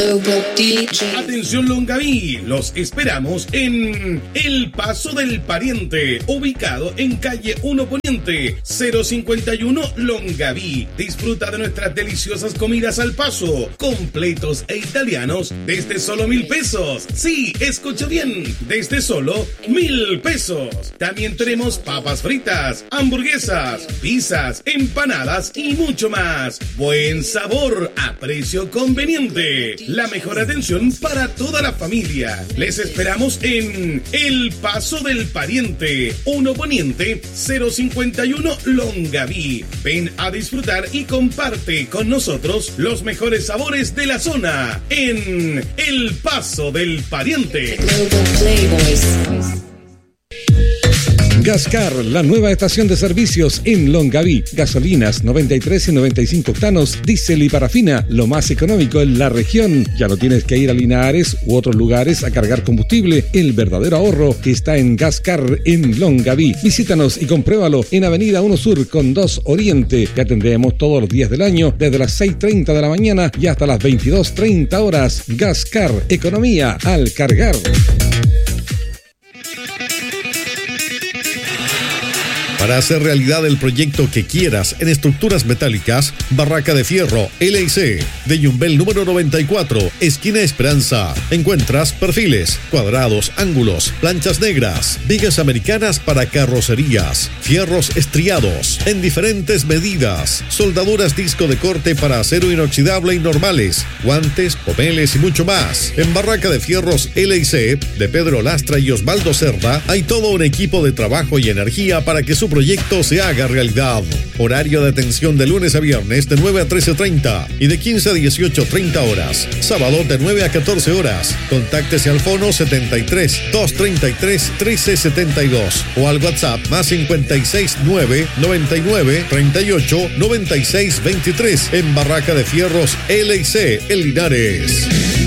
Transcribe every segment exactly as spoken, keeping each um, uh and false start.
Atención Longaví, los esperamos en El Paso del Pariente, ubicado en calle uno Poniente, cero cincuenta y uno Longaví. Disfruta de nuestras deliciosas comidas al paso, completos e italianos desde solo mil pesos. Sí, escucha bien, desde solo mil pesos. También tenemos papas fritas, hamburguesas, pizzas, empanadas y mucho más. Buen sabor a precio conveniente. La mejor atención para toda la familia. Les esperamos en El Paso del Pariente, uno Poniente, cero cincuenta y uno Longaví. Ven a disfrutar y comparte con nosotros los mejores sabores de la zona en El Paso del Pariente. Gascar, la nueva estación de servicios en Longaví. Gasolinas noventa y tres y noventa y cinco octanos, diésel y parafina, lo más económico en la región. Ya no tienes que ir a Linares u otros lugares a cargar combustible. El verdadero ahorro está en Gascar en Longaví. Visítanos y compruébalo en Avenida uno Sur con dos Oriente. Te atendemos todos los días del año desde las seis treinta de la mañana y hasta las veintidós treinta horas. Gascar, economía al cargar. Para hacer realidad el proyecto que quieras en estructuras metálicas, Barraca de Fierro L I C, de Yumbel número noventa y cuatro, esquina Esperanza. Encuentras perfiles, cuadrados, ángulos, planchas negras, vigas americanas para carrocerías, fierros estriados en diferentes medidas, soldaduras disco de corte para acero inoxidable y normales, guantes, pomeles y mucho más. En Barraca de Fierros L I C, de Pedro Lastra y Osvaldo Cerda, hay todo un equipo de trabajo y energía para que su proyecto se haga realidad. Horario de atención de lunes a viernes de nueve a trece treinta y de quince a dieciocho treinta horas. Sábado de nueve a catorce horas. Contáctese al fono setenta y tres, doscientos treinta y tres, trece setenta y dos o al WhatsApp más cincuenta y seis, nueve, noventa y nueve, treinta y ocho, noventa y seis, veintitrés en Barraca de Fierros L I C en Linares.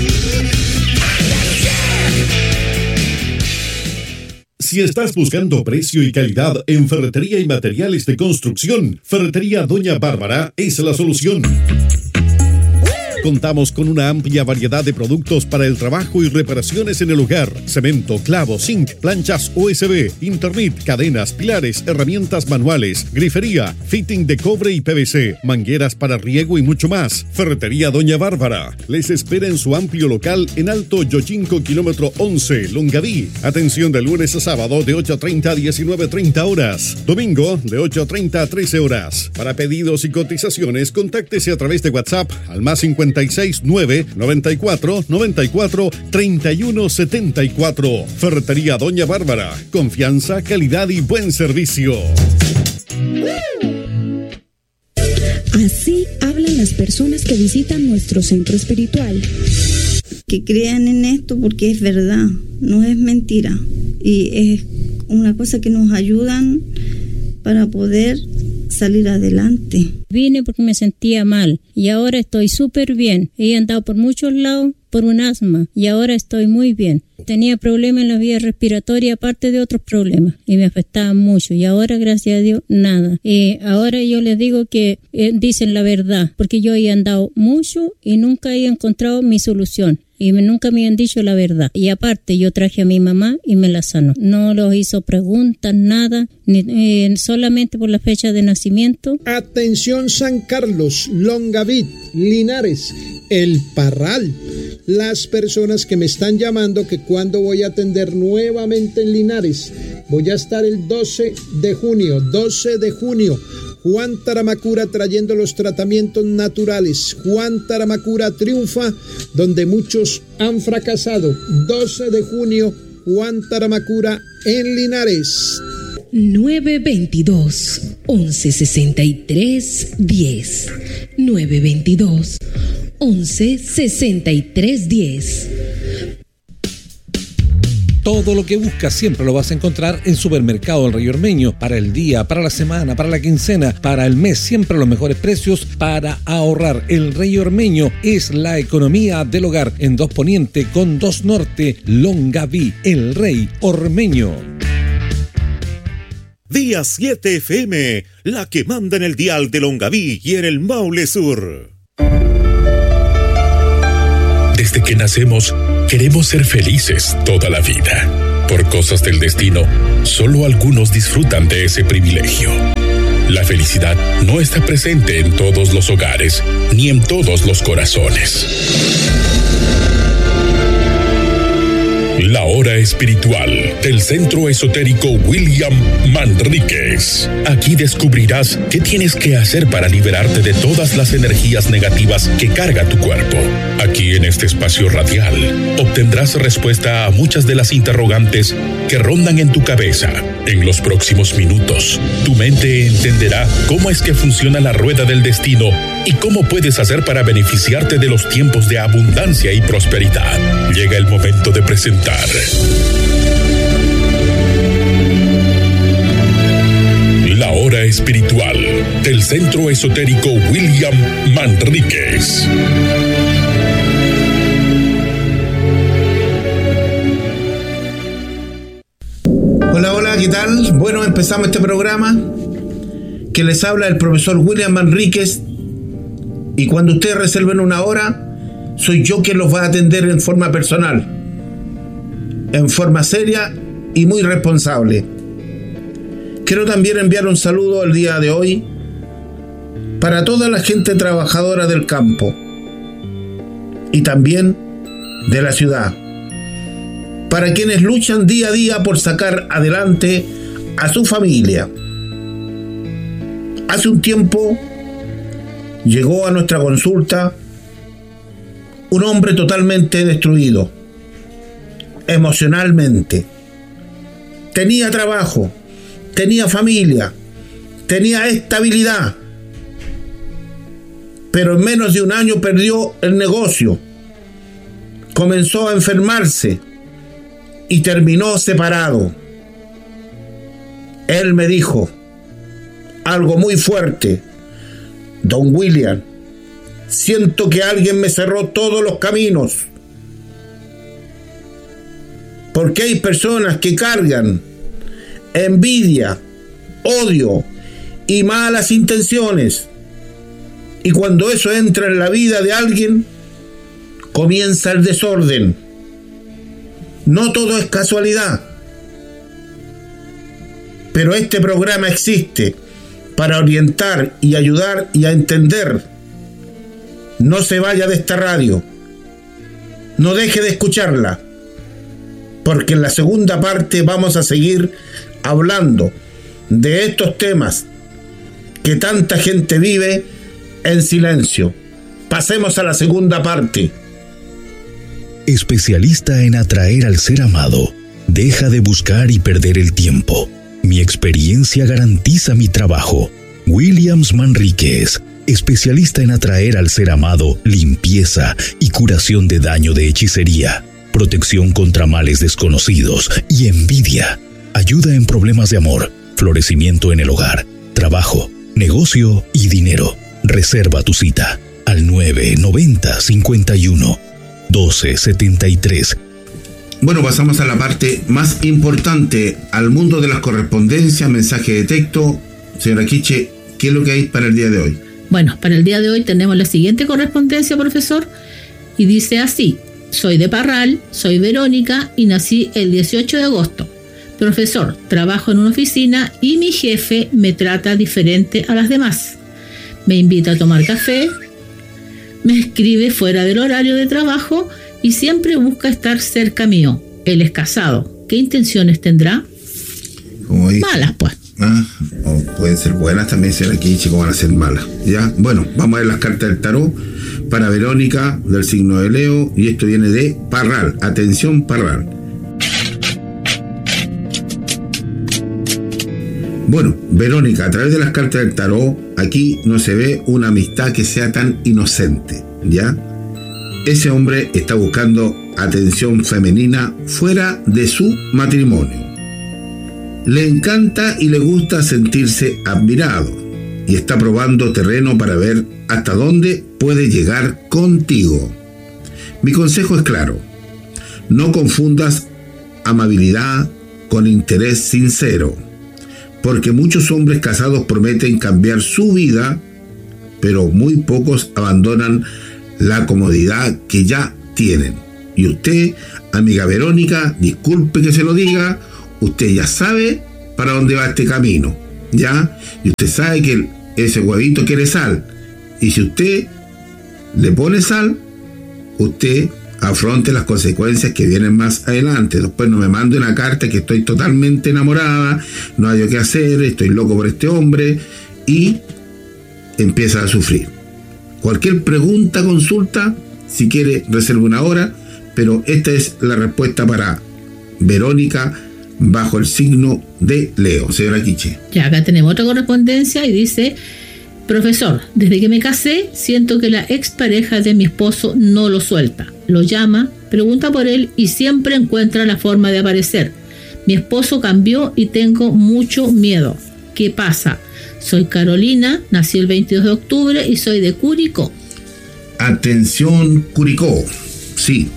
Si estás buscando precio y calidad en ferretería y materiales de construcción, Ferretería Doña Bárbara es la solución. Contamos con una amplia variedad de productos para el trabajo y reparaciones en el hogar. Cemento, clavo, zinc, planchas U S B, internet, cadenas, pilares, herramientas manuales, grifería, fitting de cobre y P V C, mangueras para riego y mucho más. Ferretería Doña Bárbara les espera en su amplio local en Alto Yochinco, kilómetro once, Longaví. Atención de lunes a sábado de ocho treinta a diecinueve treinta horas. Domingo de ocho treinta a trece horas. Para pedidos y cotizaciones, contáctese a través de WhatsApp al más cincuenta y seis, nueve, noventa y cuatro, noventa y cuatro, treinta y uno setenta y cuatro. Ferretería Doña Bárbara. Confianza, calidad y buen servicio. Así hablan las personas que visitan nuestro centro espiritual. Que crean en esto porque es verdad, no es mentira. Y es una cosa que nos ayudan para poder salir adelante. Vine porque me sentía mal y ahora estoy súper bien. He andado por muchos lados por un asma y ahora estoy muy bien. Tenía problemas en la vía respiratoria aparte de otros problemas y me afectaban mucho y ahora gracias a Dios nada. Eh, ahora yo les digo que eh, dicen la verdad porque yo he andado mucho y nunca he encontrado mi solución. Y me, nunca me han dicho la verdad. Y aparte yo traje a mi mamá y me la sanó. No los hizo preguntas, nada, ni, eh, solamente por la fecha de nacimiento. Atención San Carlos, Longaví, Linares, El Parral. Las personas que me están llamando que cuando voy a atender nuevamente en Linares. Voy a estar el doce de junio, doce de junio. Juan Taramacura trayendo los tratamientos naturales. Juan Taramacura triunfa donde muchos han fracasado. doce de junio, Juan Taramacura en Linares. nueve veintidós, once sesenta y tres, diez. nueve veintidós, once sesenta y tres, diez. Todo lo que buscas siempre lo vas a encontrar en Supermercado El Rey Ormeño. Para el día, para la semana, para la quincena, para el mes, siempre los mejores precios para ahorrar. El Rey Ormeño es la economía del hogar en Dos Poniente con Dos Norte, Longaví. El Rey Ormeño. Día siete F M, la que manda en el dial de Longaví y en el Maule Sur. desde que nacemos, queremos ser felices toda la vida. Por cosas del destino, solo algunos disfrutan de ese privilegio. La felicidad no está presente en todos los hogares, ni en todos los corazones. La hora espiritual del Centro Esotérico William Manríquez. Aquí descubrirás qué tienes que hacer para liberarte de todas las energías negativas que carga tu cuerpo. Aquí en este espacio radial obtendrás respuesta a muchas de las interrogantes que rondan en tu cabeza. En los próximos minutos, tu mente entenderá cómo es que funciona la rueda del destino y cómo puedes hacer para beneficiarte de los tiempos de abundancia y prosperidad. Llega el momento de presentar la hora espiritual del Centro Esotérico William Manríquez. Hola, hola, ¿qué tal? Bueno, empezamos este programa que les habla el profesor William Manríquez, y cuando ustedes reserven una hora, soy yo quien los va a atender en forma personal, en forma seria y muy responsable. Quiero también enviar un saludo el día de hoy para toda la gente trabajadora del campo y también de la ciudad, para quienes luchan día a día por sacar adelante a su familia. Hace un tiempo llegó a nuestra consulta un hombre totalmente destruido emocionalmente. Tenía trabajo, tenía familia, tenía estabilidad, pero en menos de un año perdió el negocio, comenzó a enfermarse y terminó separado. Él me dijo algo muy fuerte: Don William, siento que alguien me cerró todos los caminos, porque hay personas que cargan envidia, odio y malas intenciones, y cuando eso entra en la vida de alguien, comienza el desorden. No todo es casualidad, pero este programa existe para orientar y ayudar y a entender. No se vaya de esta radio, no deje de escucharla, porque en la segunda parte vamos a seguir hablando de estos temas que tanta gente vive en silencio. Pasemos a la segunda parte. Especialista en atraer al ser amado. Deja de buscar y perder el tiempo. Mi experiencia garantiza mi trabajo. Williams Manríquez, especialista en atraer al ser amado, limpieza y curación de daño de hechicería, protección contra males desconocidos y envidia, ayuda en problemas de amor, florecimiento en el hogar, trabajo, negocio y dinero. Reserva tu cita al nueve noventa cincuenta y uno doce setenta y tres. Bueno, pasamos a la parte más importante, al mundo de las correspondencias, mensaje de texto. Señora Quiche, ¿qué es lo que hay para el día de hoy? Bueno, para el día de hoy tenemos la siguiente correspondencia, profesor, y dice así: soy de Parral, soy Verónica y nací el dieciocho de agosto. Profesor, trabajo en una oficina y mi jefe me trata diferente a las demás. Me invita a tomar café, me escribe fuera del horario de trabajo y siempre busca estar cerca mío. Él es casado. ¿Qué intenciones tendrá? Malas, pues. Ah, o pueden ser buenas también, señora Kichi, como van a ser malas. Ya, bueno, vamos a ver las cartas del tarot para Verónica, del signo de Leo, y esto viene de Parral. Atención, Parral. Bueno, Verónica, a través de las cartas del tarot, aquí no se ve una amistad que sea tan inocente, ¿ya? Ese hombre está buscando atención femenina fuera de su matrimonio. Le encanta y le gusta sentirse admirado y está probando terreno para ver hasta dónde puede llegar contigo. Mi consejo es claro: no confundas amabilidad con interés sincero, porque muchos hombres casados prometen cambiar su vida, pero muy pocos abandonan la comodidad que ya tienen. Y usted, amiga Verónica, disculpe que se lo diga, usted ya sabe para dónde va este camino, ¿ya? Y usted sabe que ese huevito quiere sal. Y si usted le pone sal, usted afronte las consecuencias que vienen más adelante. Después no me mande una carta que estoy totalmente enamorada, no hay qué hacer, estoy loco por este hombre, y empieza a sufrir. Cualquier pregunta, consulta, si quiere reserve una hora, pero esta es la respuesta para Verónica bajo el signo de Leo. Señora Quiche. Ya, acá tenemos otra correspondencia y dice: profesor, desde que me casé siento que la expareja de mi esposo no lo suelta. Lo llama, pregunta por él y siempre encuentra la forma de aparecer. Mi esposo cambió y tengo mucho miedo. ¿Qué pasa? Soy Carolina, nací el veintidós de octubre y soy de Curicó. Atención, Curicó. Sí.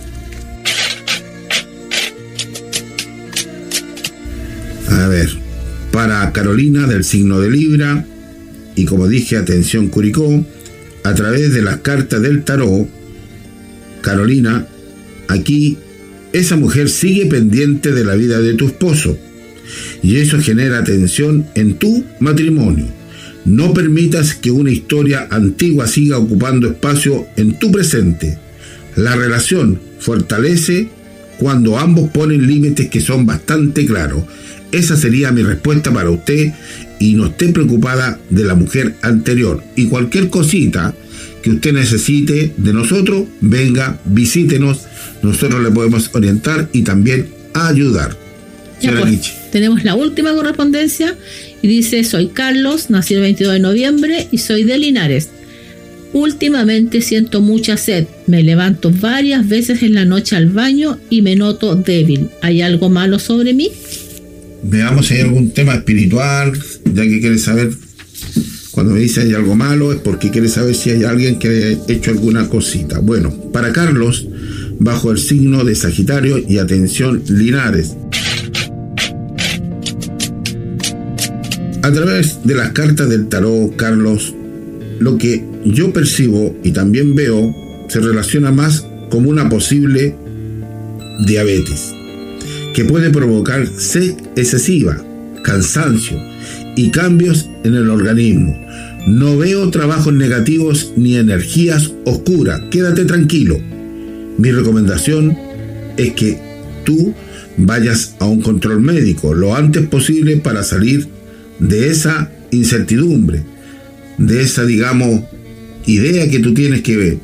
A ver, para Carolina del signo de Libra, y como dije, atención Curicó, a través de las cartas del tarot, Carolina, aquí esa mujer sigue pendiente de la vida de tu esposo y eso genera tensión en tu matrimonio. No permitas que una historia antigua siga ocupando espacio en tu presente. La relación fortalece cuando ambos ponen límites que son bastante claros. Esa sería mi respuesta para usted, y no esté preocupada de la mujer anterior. Y cualquier cosita que usted necesite de nosotros, venga, visítenos, nosotros le podemos orientar y también ayudar. Ya, pues, tenemos la última correspondencia y dice: soy Carlos, nací el veintidós de noviembre y soy de Linares. Últimamente siento mucha sed, me levanto varias veces en la noche al baño y me noto débil. ¿Hay algo malo sobre mí? Veamos si hay algún tema espiritual, ya que quiere saber. Cuando me dice hay algo malo es porque quiere saber si hay alguien que ha hecho alguna cosita. Bueno, para Carlos, bajo el signo de Sagitario, y atención Linares, a través de las cartas del tarot, Carlos, lo que yo percibo y también veo se relaciona más como una posible diabetes, que puede provocar sed excesiva, cansancio y cambios en el organismo. No veo trabajos negativos ni energías oscuras. Quédate tranquilo. Mi recomendación es que tú vayas a un control médico lo antes posible para salir de esa incertidumbre, de esa, digamos, idea que tú tienes que ver,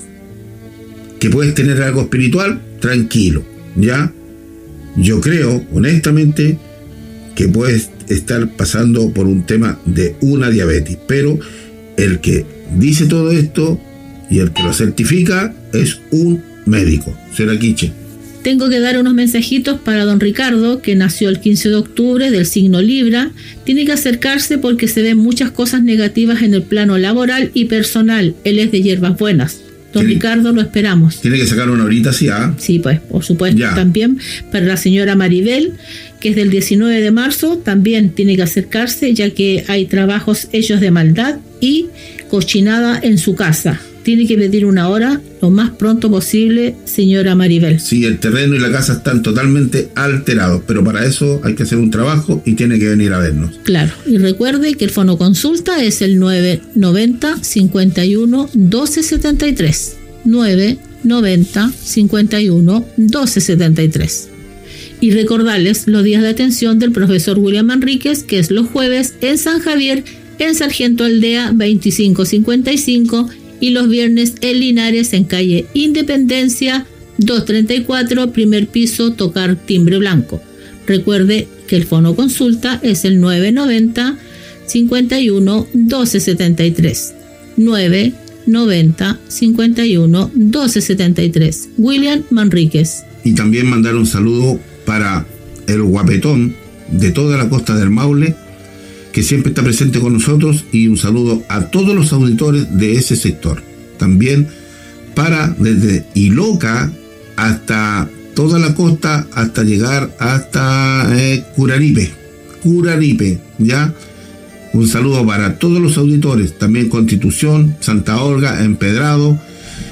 que puedes tener algo espiritual. Tranquilo, ¿ya? Yo creo, honestamente, que puedes estar pasando por un tema de una diabetes, pero el que dice todo esto y el que lo certifica es un médico. Será Quiche. Tengo que dar unos mensajitos para don Ricardo, que nació el quince de octubre, del signo Libra. Tiene que acercarse porque se ven muchas cosas negativas en el plano laboral y personal. Él es de Hierbas Buenas. Don ¿Tiene, Ricardo, lo esperamos. Tiene que sacar una horita, sí, ¿ah? Sí, pues, por supuesto. Ya. También para la señora Maribel, que es del diecinueve de marzo, también tiene que acercarse, ya que hay trabajos hechos de maldad y cochinada en su casa. Tiene que pedir una hora lo más pronto posible, señora Maribel. Sí, el terreno y la casa están totalmente alterados, pero para eso hay que hacer un trabajo y tiene que venir a vernos. Claro, y recuerde que el fonoconsulta es el nueve noventa, cincuenta y uno, doce setenta y tres. nueve noventa, cincuenta y uno, doce setenta y tres. Y recordarles los días de atención del profesor William Manríquez, que es los jueves en San Javier, en Sargento Aldea veinticinco cincuenta y cinco, y los viernes en Linares, en calle Independencia doscientos treinta y cuatro, primer piso, tocar timbre blanco. Recuerde que el fonoconsulta es el nueve noventa, cincuenta y uno, doce setenta y tres. nueve noventa, cincuenta y uno, doce setenta y tres. William Manríquez. Y también mandar un saludo para el guapetón de toda la costa del Maule, que siempre está presente con nosotros, y un saludo a todos los auditores de ese sector. También para desde Iloca hasta toda la costa, hasta llegar hasta eh, Curaripe. Curaripe, ¿ya? Un saludo para todos los auditores, también Constitución, Santa Olga, Empedrado,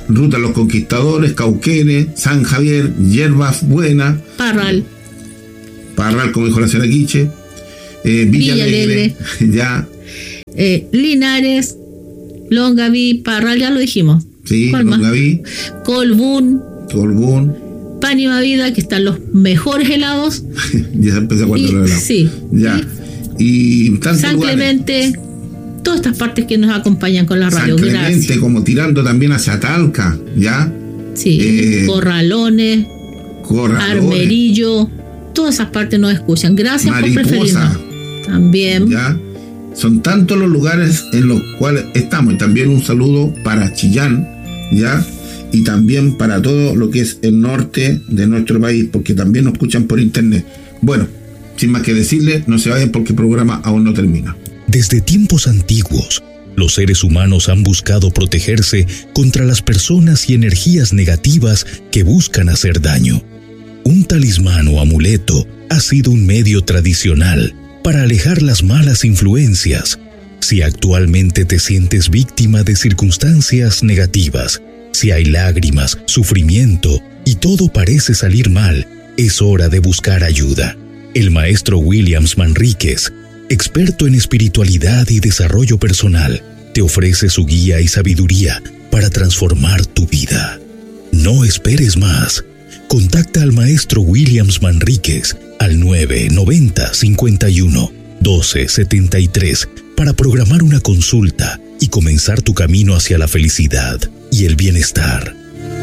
Ruta Los Conquistadores, Cauquenes, San Javier, Hierbas Buenas, Parral, Parral, como dijo la señora Quiche, eh, Villa, Villa Alegre, Alegre. Ya. Eh, Linares, Longaví, Parral, ya lo dijimos. Sí, Longaví. Colbún. Colbún. Pan y Vida, que están los mejores helados. Ya empecé a cuando los helados. Sí. Ya. Y, y San Clemente, todas estas partes que nos acompañan con la radio. San Clemente, gracias. Como tirando también hacia Talca, ¿ya? Sí. Eh, Corralones, Corralones, Armerillo, todas esas partes nos escuchan. Gracias Mariposa, por preferirnos. También. ¿Ya? Son tantos los lugares en los cuales estamos. Y también un saludo para Chillán, ¿ya? Y también para todo lo que es el norte de nuestro país, porque también nos escuchan por internet. Bueno, sin más que decirles, no se vayan porque el programa aún no termina. Desde tiempos antiguos, los seres humanos han buscado protegerse contra las personas y energías negativas que buscan hacer daño. Un talismán o amuleto ha sido un medio tradicional para alejar las malas influencias. Si actualmente te sientes víctima de circunstancias negativas, si hay lágrimas, sufrimiento y todo parece salir mal, es hora de buscar ayuda. El maestro Williams Manríquez, experto en espiritualidad y desarrollo personal, te ofrece su guía y sabiduría para transformar tu vida. No esperes más. Contacta al maestro Williams Manríquez al nueve noventa, cincuenta y uno, doce setenta y tres para programar una consulta y comenzar tu camino hacia la felicidad y el bienestar.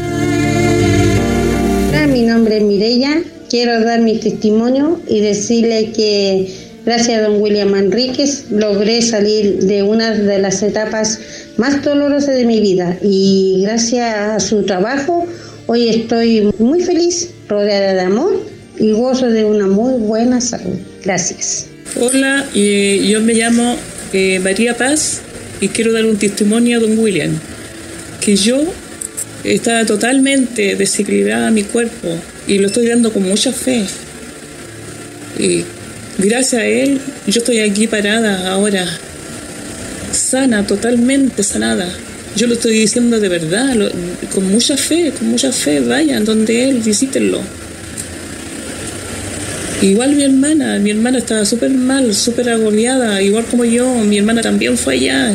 Hola, mi nombre es Mireya. Quiero dar mi testimonio y decirle que gracias a don William Manríquez logré salir de una de las etapas más dolorosas de mi vida y gracias a su trabajo hoy estoy muy feliz, rodeada de amor y gozo de una muy buena salud. Gracias. Hola, eh, yo me llamo eh, María Paz y quiero dar un testimonio a don William, que yo estaba totalmente desequilibrada mi cuerpo y lo estoy dando con mucha fe. Y gracias a él, yo estoy aquí parada ahora, sana, totalmente sanada. Yo lo estoy diciendo de verdad, lo, con mucha fe, con mucha fe, vayan donde él, visítenlo. Igual mi hermana, mi hermana estaba súper mal, súper agobiada, igual como yo, mi hermana también fue allá.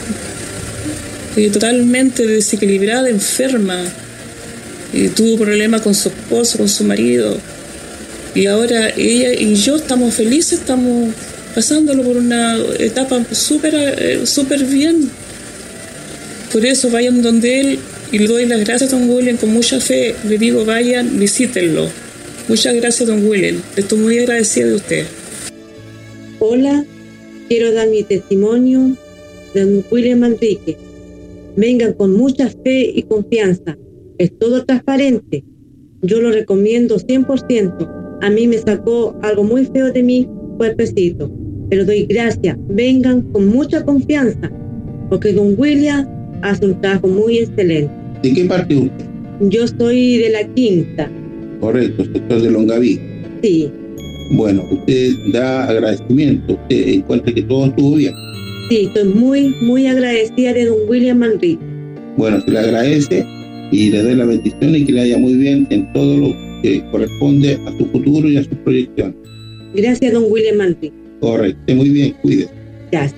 Y totalmente desequilibrada, enferma. Y tuvo problemas con su esposo, con su marido. Y ahora ella y yo estamos felices, estamos pasándolo por una etapa súper súper bien. Por eso vayan donde él y le doy las gracias a don William con mucha fe. Le digo, vayan, visítenlo. Muchas gracias, don William. Estoy muy agradecida de usted. Hola, quiero dar mi testimonio de don William Manríquez. Vengan con mucha fe y confianza. Es todo transparente. Yo lo recomiendo cien por ciento. A mí me sacó algo muy feo de mi cuerpecito. Pero doy gracias. Vengan con mucha confianza. Porque don William hace un trabajo muy excelente. ¿De qué parte usted? Yo soy de la Quinta. Correcto, sector de Longaví. Sí. Bueno, usted da agradecimiento. Usted encuentra que todo estuvo bien. Sí, estoy muy, muy agradecida de don William Manríquez. Bueno, se le agradece y le doy la bendición y que le vaya muy bien en todo lo que corresponde a su futuro y a su proyección. Gracias, don William Manríquez. Correcto, muy bien, cuídese. Gracias.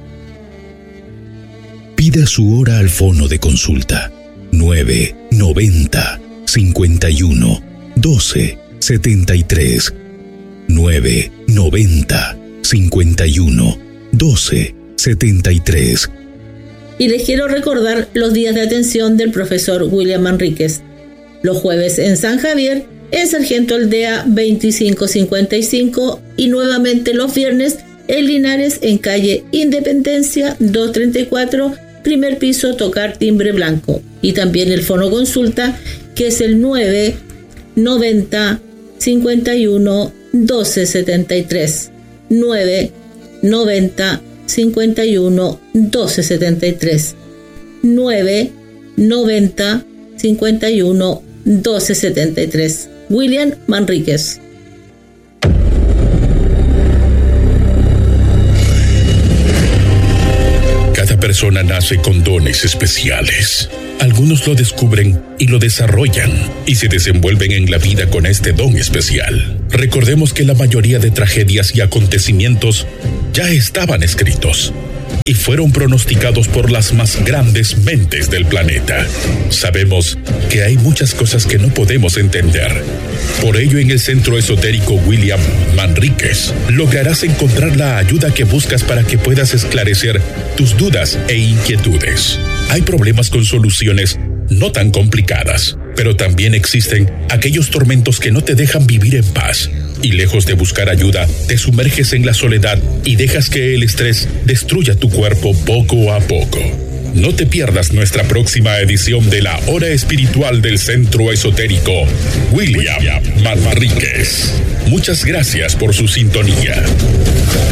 Pida su hora al fono de consulta nueve noventa, cincuenta y uno, doce setenta y tres. nueve noventa, cincuenta y uno, doce setenta y tres. Y les quiero recordar los días de atención del profesor William Manríquez. Los jueves en San Javier, en Sargento Aldea veinticinco cincuenta y cinco y nuevamente los viernes en Linares en calle Independencia doscientos treinta y cuatro, primer piso, tocar timbre blanco. Y también el fono consulta que es el nueve noventa, cincuenta y uno, doce setenta y tres. nueve noventa, cincuenta y uno, doce setenta y tres. nueve noventa, cincuenta y uno, doce setenta y tres. William Manríquez. Cada persona nace con dones especiales. Algunos lo descubren y lo desarrollan y se desenvuelven en la vida con este don especial. Recordemos que la mayoría de tragedias y acontecimientos ya estaban escritos y fueron pronosticados por las más grandes mentes del planeta. Sabemos que hay muchas cosas que no podemos entender. Por ello, en el Centro Esotérico William Manríquez lograrás encontrar la ayuda que buscas para que puedas esclarecer tus dudas e inquietudes. Hay problemas con soluciones no tan complicadas, pero también existen aquellos tormentos que no te dejan vivir en paz. Y lejos de buscar ayuda, te sumerges en la soledad y dejas que el estrés destruya tu cuerpo poco a poco. No te pierdas nuestra próxima edición de la Hora Espiritual del Centro Esotérico William Manríquez. Muchas gracias por su sintonía.